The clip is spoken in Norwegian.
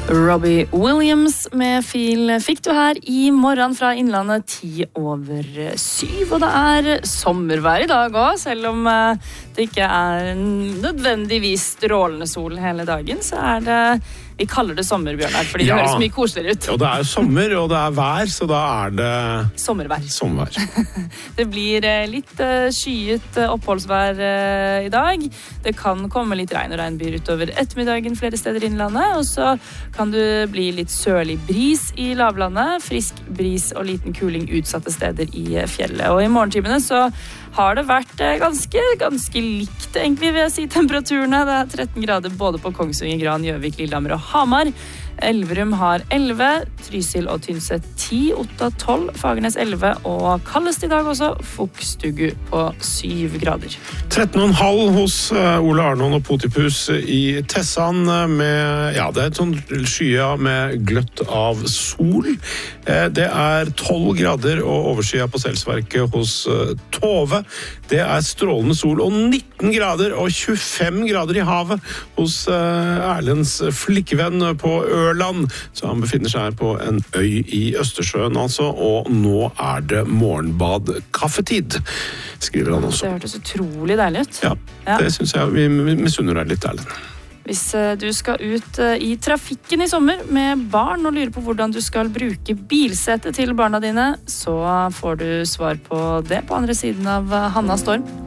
Robbie Williams med Feel fikk du her I morgen fra Innlandet 6:10, og det sommervær I dag også, selv om det ikke nødvendigvis strålende sol hele dagen, så det vi kaller det sommer, Bjørnar, fordi det høres mye koseligere ut. Og det sommer, og det vær, så da det sommervær. Det blir litt skyet oppholdsvær I dag. Det kan komme litt regn og regnbyr utover ettermiddagen flere steder I Innlandet, og så kan det bli litt sørlig bris I lavlandet, frisk bris og liten kuling utsatte steder I fjellet. Og I morgentimene så har det vært ganske likt, egentlig, vil jeg si, temperaturene. Det 13 grader både på Kongsvinger, Gran, Gjøvik, Lillehammer og Hamar. Elverum har 11, Trysil og Tynset 10, Otta 12, Fagernes 11, og kaldest I dag også, Fokstugu på 7 grader. 13,5 hos Ole Arnon og Potipus I Tessan med, det et sånn skya med gløtt av sol. Det 12 grader og overskya på Selsverket hos Tove. Det strålende sol og 19 grader og 25 grader I havet hos Erlends flikkevenn på Ørland, så han befinner seg her på en øy I Østersjøen altså, og nå det morgenbad kaffetid, skriver han også. Det hørtes utrolig deilig ut. Ja, det synes jeg vi misunner deg litt, Erlend. Hvis du skal ut I trafikken I sommer med barn og lurer på hvordan du skal bruke bilsete til barna dine, så får du svar på det på andre siden av Hanna Storm.